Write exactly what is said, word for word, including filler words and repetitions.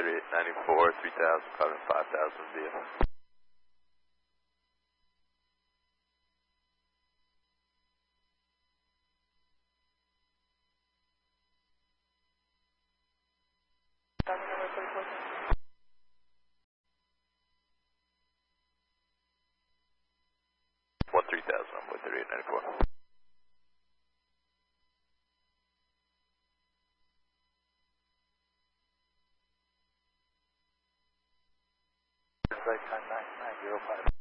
thirty-eight ninety-four, three thousand, five and five thousand via. One three thousand, I'm with thirty-eight ninety-four. Right time nine nine zero five.